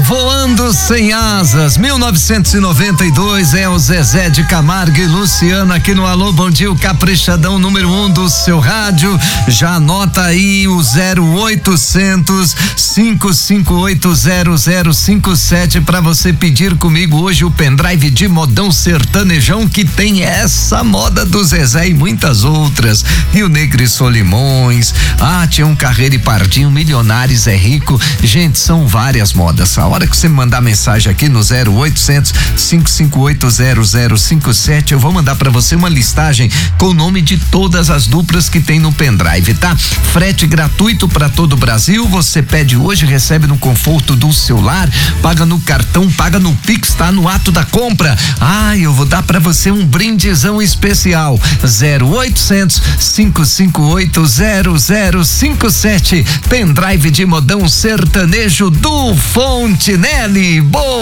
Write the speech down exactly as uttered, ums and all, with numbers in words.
Voando Sem Asas, mil novecentos e noventa e dois, é o Zezé de Camargo e Luciano aqui no Alô Bom Dia, o caprichadão número um do seu rádio. Já anota aí o zero oitocentos, cinco cinco oito, zero zero cinco sete para você pedir comigo hoje o pendrive de modão sertanejão que tem essa moda do Zezé e muitas outras. Rio Negro e Solimões, ah, tinha um Carreiro e Pardinho, Milionários é Rico. Gente, são várias modas. A hora que você me mandar mensagem aqui no zero oitocentos, cinco cinco oito, zero zero cinco sete, eu vou mandar para você uma listagem com o nome de todas as duplas que tem no pendrive, tá? Frete gratuito para todo o Brasil. Você pede hoje, recebe no conforto do celular, paga no cartão, paga no Pix, tá no ato da compra. Ah, eu vou dar para você um brindezão especial. zero oitocentos, cinco cinco oito, zero zero cinco sete. Pendrive de modão sertanejo do Fontinelli. Boa!